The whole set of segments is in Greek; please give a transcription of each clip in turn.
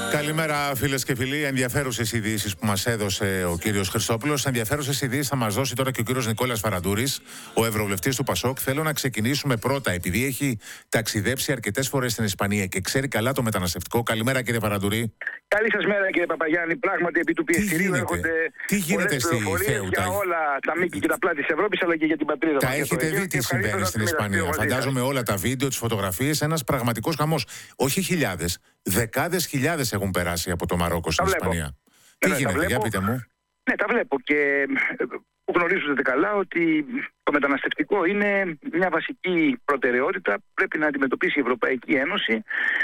Καλημέρα, φίλες και φίλοι. Ενδιαφέρουσες ειδήσεις που μας έδωσε ο κύριος Χριστόπουλος. Ενδιαφέρουσες ειδήσεις θα μας δώσει τώρα και ο κύριος Νικόλας Φαραντούρης, ο ευρωβουλευτής του ΠΑΣΟΚ. Θέλω να ξεκινήσουμε πρώτα, επειδή έχει ταξιδέψει αρκετές φορές στην Ισπανία και ξέρει καλά το μεταναστευτικό. Καλημέρα, κύριε Φαραντούρη. Καλή σας μέρα, κύριε Παπαγιάννη. Πράγματι, επί του πιεστηρίου έρχονται πολλές πληροφορίες για όλα τα μήκη και τα πλάτη της Ευρώπης, αλλά και για την πατρίδα μας. Τα έχετε δει τι συμβαίνει στην Ισπανία. Φαντάζομαι όλα τα βίντεο, τις φωτογραφίες, ένας πραγματικός χαμός. Όχι χιλιάδες, δεκάδες χιλιάδες έχουν περάσει από το Μαρόκο στην Ισπανία. Τι γίνεται, για πείτε μου. Ναι, τα βλέπω και γνωρίζετε καλά ότι το μεταναστευτικό είναι μια βασική προτεραιότητα. Πρέπει να αντιμετωπίσει η Ευρωπαϊκή Ένωση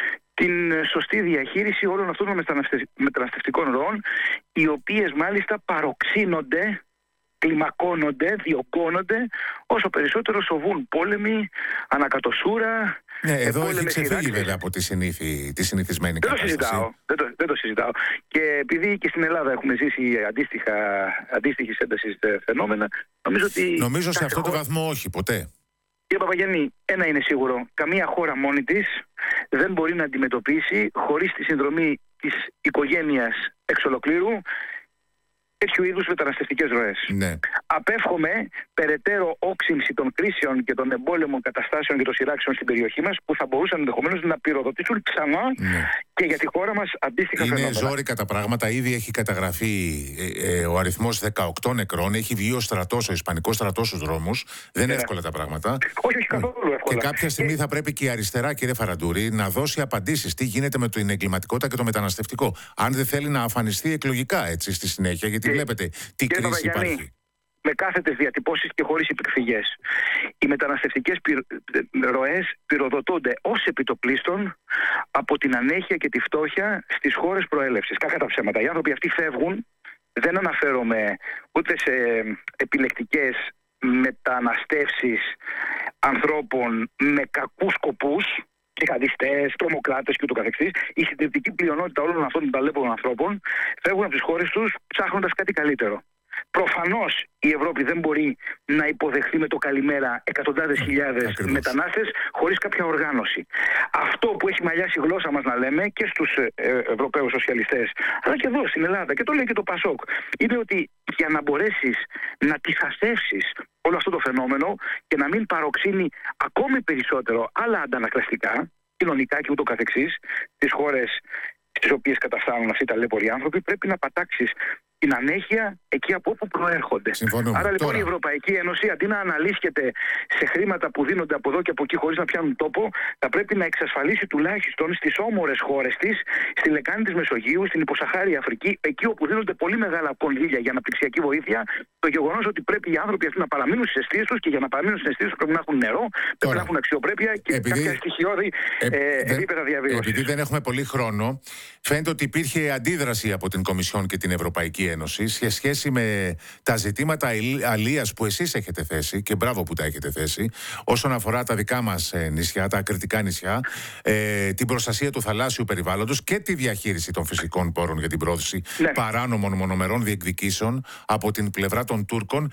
την σωστή διαχείριση όλων αυτών των μεταναστευτικών ροών, οι οποίες μάλιστα παροξύνονται, κλιμακώνονται, διωγγώνονται όσο περισσότερο σοβούν πόλεμοι, ανακατοσούρα. Ναι, εδώ έχει ξεφύγει βέβαια από τη συνηθισμένη κατάσταση. Δεν το συζητάω. Και επειδή και στην Ελλάδα έχουμε ζήσει αντίστοιχης έντασης φαινόμενα, νομίζω σε αυτό το βαθμό όχι, ποτέ. Κύριε Παπαγιάννη, ένα είναι σίγουρο. Καμία χώρα μόνη της δεν μπορεί να αντιμετωπίσει χωρίς τη συνδρομή της οικογένειας εξ ολοκλήρου τέτοιου είδους μεταναστευτικές ροές. Ναι. Απέφχομαι περαιτέρω όξυνση των κρίσεων και των εμπόλεμων καταστάσεων και των σειράξεων στην περιοχή μας, που θα μπορούσαν ενδεχομένως να πυροδοτήσουν ξανά και για τη χώρα μας αντίστοιχα φαινόμενα. Είναι ζόρικα τα πράγματα. Ήδη έχει καταγραφεί ο αριθμός 18 νεκρών. Έχει βγει ο στρατός, ο Ισπανικός στρατός στους δρόμους. Δεν είναι εύκολα τα πράγματα. Όχι καθόλου εύκολα. Και κάποια στιγμή θα πρέπει και η αριστερά, κύριε Φαραντούρη, να δώσει απαντήσεις. Τι γίνεται με την εγκληματικότητα και το μεταναστευτικό. Αν δεν θέλει να αφανιστεί εκλογικά έτσι στη συνέχεια, γιατί βλέπετε τι κρίση υπάρχει. Με κάθετες διατυπώσεις και χωρίς υπεκφυγές. Οι μεταναστευτικές ροές πυροδοτούνται ως επιτοπλίστων από την ανέχεια και τη φτώχεια στις χώρες προέλευσης. Κακά τα ψέματα. Οι άνθρωποι αυτοί φεύγουν, δεν αναφέρομαι ούτε σε επιλεκτικές μεταναστεύσεις ανθρώπων με κακούς σκοπούς, τζιχαντιστές, τρομοκράτες κ.ο.κ. Η συντριπτική πλειονότητα όλων αυτών των ταλέπων ανθρώπων φεύγουν από τις χώρες τους ψάχνοντας κάτι καλύτερο. Προφανώς η Ευρώπη δεν μπορεί να υποδεχθεί με το καλημέρα εκατοντάδες χιλιάδες μετανάστες χωρίς κάποια οργάνωση. Αυτό που έχει μαλλιάσει η γλώσσα μας να λέμε και στους Ευρωπαίους σοσιαλιστές, αλλά και εδώ στην Ελλάδα, και το λέει και το ΠΑΣΟΚ, είναι ότι για να μπορέσεις να τυθασεύσεις όλο αυτό το φαινόμενο και να μην παροξύνει ακόμη περισσότερο άλλα αντανακλαστικά, κοινωνικά και ούτω καθεξής, στις χώρες στις οποίες καταφθάνουν αυτοί οι ταλέποροι άνθρωποι, πρέπει να πατάξεις την ανέχεια εκεί από όπου προέρχονται. Συμφωνούμε. Άρα λοιπόν τώρα, η Ευρωπαϊκή Ένωση, αντί να αναλύσκεται σε χρήματα που δίνονται από εδώ και από εκεί χωρίς να πιάνουν τόπο, θα πρέπει να εξασφαλίσει τουλάχιστον στις όμορες χώρες της, στη λεκάνη της Μεσογείου, στην υποσαχάρια Αφρική, εκεί όπου δίνονται πολύ μεγάλα κονδύλια για αναπτυξιακή βοήθεια, το γεγονός ότι πρέπει οι άνθρωποι αυτοί να παραμείνουν στις αιστείες τους, και για να παραμείνουν στις αιστείες τους πρέπει να έχουν νερό, πρέπει να έχουν αξιοπρέπεια και κάποια στοιχειώδη επίπεδα διαβίωσης. Επειδή δεν έχουμε πολύ χρόνο, φαίνεται ότι υπήρχε αντίδραση από την Κομισιόν και την Ευρωπαϊκή Ένωση σε σχέση με τα ζητήματα αλίας που εσείς έχετε θέσει, και μπράβο που τα έχετε θέσει, όσον αφορά τα δικά μας νησιά, τα ακριτικά νησιά, την προστασία του θαλάσσιου περιβάλλοντος και τη διαχείριση των φυσικών πόρων για την πρόθεση παράνομων μονομερών διεκδικήσεων από την πλευρά των Τούρκων.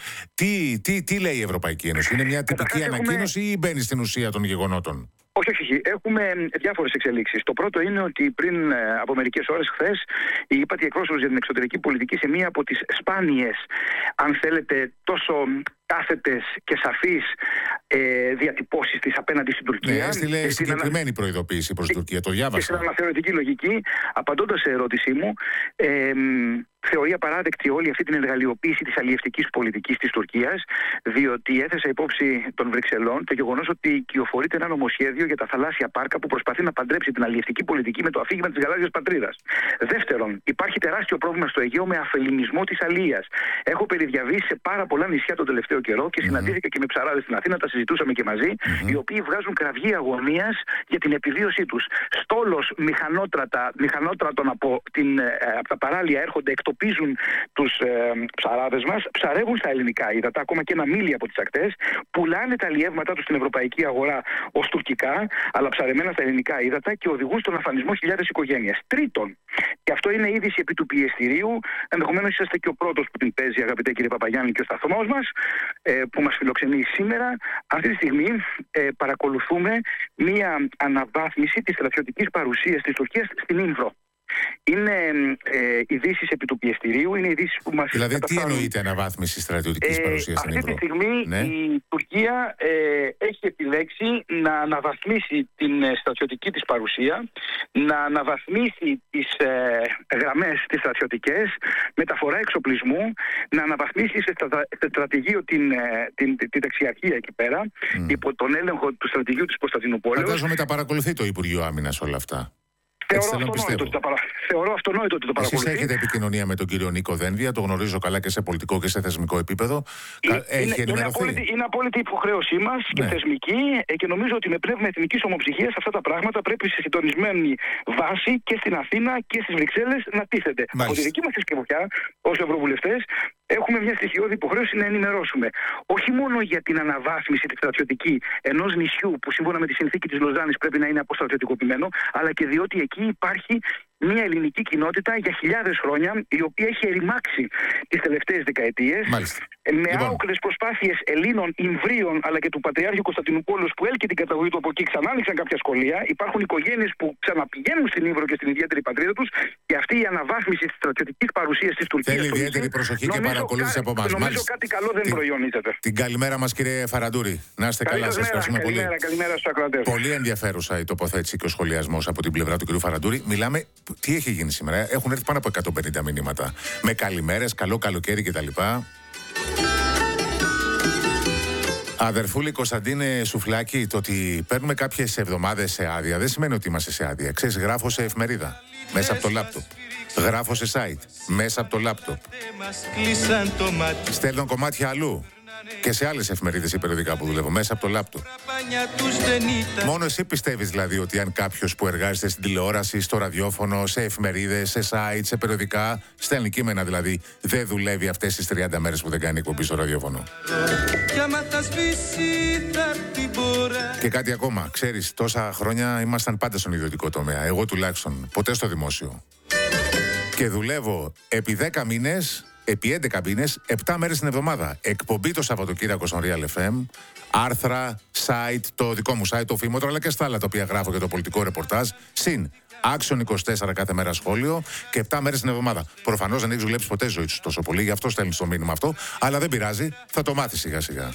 Τι λέει η Ευρωπαϊκή Ένωση? Είναι μια τυπική ανακοίνωση ή μπαίνει στην ουσία των γεγονότων? Όχι. Έχουμε διάφορες εξελίξεις. Το πρώτο είναι ότι πριν από μερικές ώρες, χθες, η ΥΠΑΤΗ εκπρόσωπος για την εξωτερική πολιτική, σε μία από τις σπάνιες, αν θέλετε, τόσο κάθετες και σαφείς διατυπώσεις της απέναντι στην Τουρκία. Ναι, έστειλε συγκεκριμένη προειδοποίηση προς την Τουρκία. Το διάβασα. Και στην αναθεωρητική λογική, απαντώντας σε ερώτησή μου, θεωρεί απαράδεκτη όλη αυτή την εργαλειοποίηση της αλλιευτικής πολιτικής της Τουρκίας, διότι έθεσε υπόψη των Βρυξελών το γεγονός ότι κυοφορείται ένα νομοσχέδιο για τα θαλάσσια πάρκα που προσπαθεί να παντρέψει την αλλιευτική πολιτική με το αφήγημα της γαλάζιας πατρίδας. Δεύτερον, υπάρχει τεράστιο πρόβλημα στο Αιγαίο με αφελινισμό της αλίας. Έχω περιδιαβήσει σε πάρα πολλά νησιά τον τελευταίο καιρό και συναντήθηκα και με ψαράδες στην Αθήνα, τα συζητούσαμε και μαζί, οι οποίοι βγάζουν κραυγή αγωνίας για την επιβίωσή τους. Στόλος μηχανότρατων από τα παράλια έρχονται, εκτοπίζουν τους ψαράδες μας, ψαρεύουν στα ελληνικά ύδατα, ακόμα και ένα μίλι από τις ακτές, πουλάνε τα αλλιεύματά τους στην ευρωπαϊκή αγορά ως τουρκικά, αλλά ψαρεμένα στα ελληνικά ύδατα, και οδηγούν στον αφανισμό χιλιάδες οικογένειες. Τρίτον, και αυτό είναι είδηση επί του πιεστηρίου, ενδεχομένως είσαστε και ο πρώτος που την παίζει, αγαπητέ κύριε Παπαγιάννη, και ο σταθμός μας, που μας φιλοξενεί σήμερα. Αυτή τη στιγμή παρακολουθούμε μία αναβάθμιση της στρατιωτικής παρουσίας της Τουρκίας στην Ήμβρο. Η είναι ειδήσεις επί του πιεστηρίου, είναι ειδήσεις που μας Δηλαδή, καταφθάνουν. τι εννοείται αναβάθμιση στρατιωτικής παρουσίας στην Εύρω? Αυτή τη στιγμή η Τουρκία έχει επιλέξει να αναβαθμίσει την στρατιωτική της παρουσία, να αναβαθμίσει τις γραμμές τις στρατιωτικές, μεταφορά εξοπλισμού, να αναβαθμίσει σε στρατηγείο την ταξιαρχία εκεί πέρα, υπό τον έλεγχο του στρατηγείου της Κωνσταντινούπολης. Φαντάζομαι τα παρακολουθεί το Υπουργείο Άμυνας όλα αυτά. Θεωρώ αυτονόητο ότι το παρακολουθεί. Εσείς έχετε επικοινωνία με τον κύριο Νίκο Δένδια, το γνωρίζω καλά και σε πολιτικό και σε θεσμικό επίπεδο. Έχει ενημερωθεί? Είναι απόλυτη υποχρέωσή μας και θεσμική, και νομίζω ότι με πνεύμα εθνικής ομοψυχίας αυτά τα πράγματα πρέπει σε συντονισμένη βάση και στην Αθήνα και στις Βρυξέλλες να τίθενται. Από τη δική μας σκοπιά, ως ευρωβουλευτές, έχουμε μια στοιχειώδη υποχρέωση να ενημερώσουμε. Όχι μόνο για την αναβάθμιση τη στρατιωτική ενός νησιού που σύμφωνα με τη συνθήκη της Λοζάνης πρέπει να είναι αποστρατιωτικοποιημένο, αλλά και διότι εκεί υπάρχει μια ελληνική κοινότητα για χιλιάδες χρόνια, η οποία έχει ερημάξει τις τελευταίες δεκαετίες με άοκνες προσπάθειες Ελλήνων, Ιμβρίων αλλά και του Πατριάρχου Κωνσταντινούπολου που έλκει την καταγωγή του από εκεί, ξανά άνοιξαν κάποια σχολεία. Υπάρχουν οικογένειες που ξαναπηγαίνουν στην Ύβρο και στην ιδιαίτερη πατρίδα τους, και αυτή η αναβάθμιση της στρατιωτικής παρουσίας της Τουρκίας. Θέλει ιδιαίτερη προσοχή και παρακολούθηση από εμάς. Νομίζω κάτι καλό δεν προϊονίζεται. Την καλημέρα μας, κύριε Φαραντούρη. Να είστε καλά, σας ευχαριστούμε πολύ. Καλημέρα στους ακροατές. Πολύ ενδιαφέρουσα η τοποθέτηση και ο σχολιασμός από την πλευρά του κύριου Φαραντούρη. Μιλάμε. Τι έχει γίνει σήμερα? Έχουν έρθει πάνω από 150 μηνύματα. Με καλημέρες, καλό καλοκαίρι κτλ. Αδερφούλη Κωνσταντίνε Σουφλάκη, το ότι παίρνουμε κάποιες εβδομάδες σε άδεια δεν σημαίνει ότι είμαστε σε άδεια. Ξέρεις, γράφω σε εφημερίδα μέσα από το λάπτοπ. Γράφω σε site μέσα από το λάπτοπ. Στέλνω κομμάτια αλλού και σε άλλες εφημερίδες ή περιοδικά που δουλεύω μέσα από το λάπτοπ. Μόνο εσύ πιστεύεις δηλαδή ότι αν κάποιος που εργάζεται στην τηλεόραση, στο ραδιόφωνο, σε εφημερίδες, σε site, σε περιοδικά, στέλνει κείμενα δηλαδή, δεν δουλεύει αυτές τις 30 μέρες που δεν κάνει εκπομπή στο ραδιόφωνο? Και κάτι ακόμα, ξέρεις, τόσα χρόνια ήμασταν πάντα στον ιδιωτικό τομέα. Εγώ τουλάχιστον, ποτέ στο δημόσιο. Και δουλεύω επί 10 μήνες. Επί 11 μήνες, 7 μέρες την εβδομάδα. Εκπομπή το Σαββατοκύριακο στον Real FM, άρθρα, site, το δικό μου site, το Φήμοτρο, αλλά και στα άλλα τα οποία γράφω για το πολιτικό ρεπορτάζ. Συν Action 24 κάθε μέρα σχόλιο και 7 μέρες την εβδομάδα. Προφανώς δεν έχεις δουλέψει ποτέ ζωή σου τόσο πολύ, γι' αυτό στέλνεις το μήνυμα αυτό, αλλά δεν πειράζει, θα το μάθεις σιγά σιγά.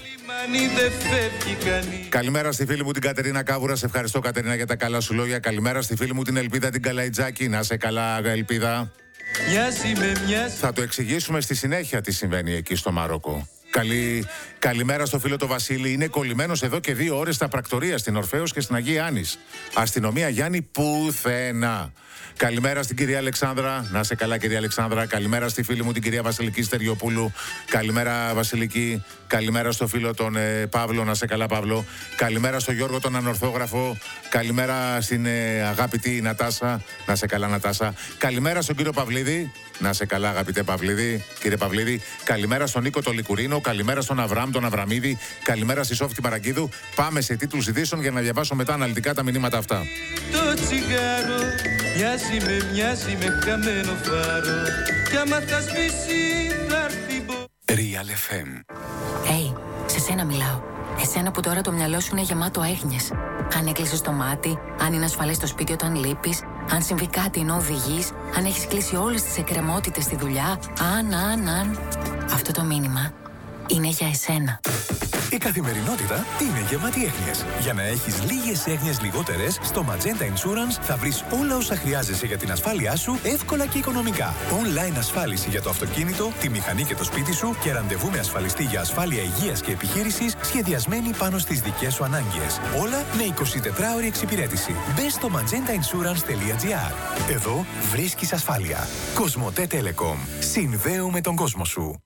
Καλημέρα στη φίλη μου την Κατερίνα Κάβουρα, σε ευχαριστώ Κατερίνα για τα καλά σου λόγια. Καλημέρα στη φίλη μου την Ελπίδα την Καλαϊτζάκη, να σε καλά Ελπίδα. Θα το εξηγήσουμε στη συνέχεια τι συμβαίνει εκεί στο Μαρόκο. Καλημέρα στο φίλο το Βασίλη. Είναι κολλημένος εδώ και 2 ώρες στα πρακτορία στην Ορφέως και στην Αγία Άννης. Αστυνομία Γιάννη πουθενά. Καλημέρα στην κυρία Αλεξάνδρα. Να σε καλά, κυρία Αλεξάνδρα. Καλημέρα στη φίλη μου την κυρία Βασιλική Στεριοπούλου. Καλημέρα, Βασιλική. Καλημέρα στο φίλο τον Παύλο. Να σε καλά, Παύλο. Καλημέρα στο Γιώργο τον Ανορθόγραφο. Καλημέρα στην αγάπητη Νατάσα. Να σε καλά, Νατάσα. Καλημέρα στον κύριο Παυλίδη. Να σε καλά, αγαπητέ Παυλίδη. Κύριε Παυλίδη. Καλημέρα στον Νίκο τον Λικουρίνο. Καλημέρα στον Αβραάμ τον Αβραμίδη. Καλημέρα στη Σόφτη Μαραγκίδου. Πάμε σε τίτλους ειδήσεων για να διαβάσω μετά αναλυτικά τα μηνύματα αυτά. Το τσιγάρο μοιάζει με χαμένο φάρο. Κι άμα θα σβήσει θα έρθει. Real FM. Hey, σε σένα μιλάω. Εσένα που τώρα το μυαλό σου είναι γεμάτο έγνοιες. Αν έκλεισες το μάτι, αν είναι ασφαλές στο σπίτι όταν λείπεις, αν συμβεί κάτι ενώ οδηγείς, αν έχεις κλείσει όλες τις εκκρεμότητες στη δουλειά, αν. Αυτό το μήνυμα είναι για εσένα. Η καθημερινότητα είναι γεμάτη έγνοιες. Για να έχεις λίγες έγνοιες λιγότερες, στο Magenta Insurance θα βρεις όλα όσα χρειάζεσαι για την ασφάλειά σου εύκολα και οικονομικά. Online ασφάλιση για το αυτοκίνητο, τη μηχανή και το σπίτι σου και ραντεβού με ασφαλιστή για ασφάλεια υγείας και επιχείρησης σχεδιασμένη πάνω στις δικές σου ανάγκες. Όλα με 24ωρη εξυπηρέτηση. Μπες στο magentainsurance.gr. Εδώ βρίσκεις ασφάλεια. Κοσμοτέ Telecom. Συνδέουμε τον κόσμο σου.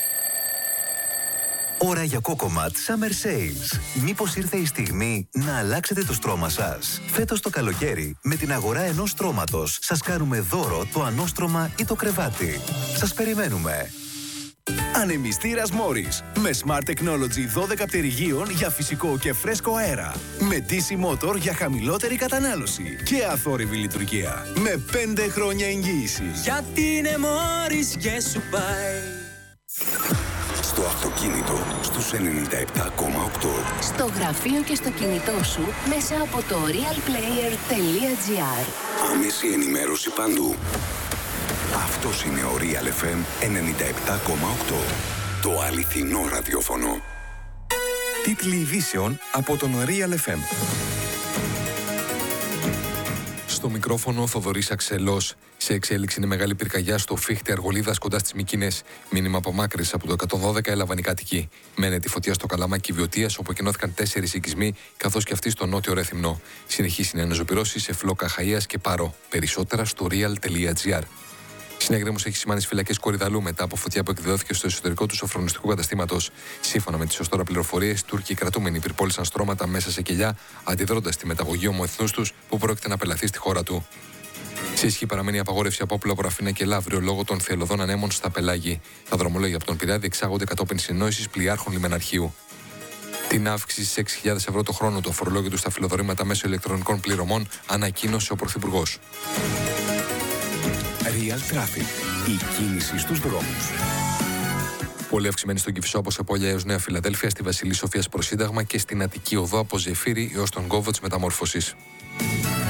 Ώρα για Cocomat Summer Sales. Μήπως ήρθε η στιγμή να αλλάξετε το στρώμα σας? Φέτος το καλοκαίρι, με την αγορά ενός στρώματος, σας κάνουμε δώρο το ανώστρωμα ή το κρεβάτι. Σας περιμένουμε. Ανεμιστήρας Morris. Με Smart Technology 12 πτερυγίων για φυσικό και φρέσκο αέρα. Με DC Motor για χαμηλότερη κατανάλωση. Και αθόρυβη λειτουργία. Με 5 χρόνια εγγύηση. Γιατί είναι Morris και σου πάει. Στο αυτοκίνητο στους 97,8. Στο γραφείο και στο κινητό σου μέσα από το realplayer.gr. Άμεση ενημέρωση παντού. Αυτός είναι ο Real FM 97,8. Το αληθινό ραδιόφωνο. Τίτλοι ειδήσεων από τον Real FM. Στο μικρόφωνο Θοδωρής Αξελός. Σε εξέλιξη είναι μεγάλη πυρκαγιά στο Φίχτη Αργολίδας κοντά στις Μυκήνες. Μήνυμα απομάκρυνσης από το 112 έλαβαν οι κάτοικοι. Μένεται η φωτιά στο Καλαμάκι Βιωτίας, όπου εκενώθηκαν 4 οικισμοί, καθώς και αυτοί στο νότιο Ρέθυμνο. Συνεχής είναι αναζωπυρώσεις σε Φλόκα Χαΐας και Πάρο. Περισσότερα στο real.gr. Συνέγρεμος έχει σημάνει στις φυλακές Κορυδαλού μετά από φωτιά που εκδηλώθηκε στο εσωτερικό του σοφρονιστικού καταστήματος. Σύμφωνα με τις ως τώρα πληροφορίες, οι Τούρκοι κρατούμενοι πυρπόλησαν στρώματα μέσα σε κελιά, αντιδρώντας τη μεταγωγή ομοεθνούς τους που πρόκειται να απελαθεί στη χώρα του. Σε ισχύ παραμένει η απαγόρευση από όπλο από Ραφίνα και Λαύριο λόγω των θελωδών ανέμων στα Πελάγη. Τα δρομολόγια από τον Πειραιά διεξάγονται κατόπιν συνεννόησης πλοιάρχων λιμεναρχείου. Την αύξηση στις 6.000 ευρώ το χρόνο του αφορολόγητου στα φιλοδορήματα μέσω ηλεκτρονικών πληρωμών ανακοίνωσε ο Πρωθυπουργός. Real Traffic. Η κίνηση στους δρόμους. Πολύ αυξημένη στον Κηφισό από Σεπόλια έως Νέα Φιλαδέλφια, στη Βασιλής Σοφίας προς Σύνταγμα και στην Αττική Οδό από Ζεφύρι έως τον κόβο της Μεταμόρφωσης.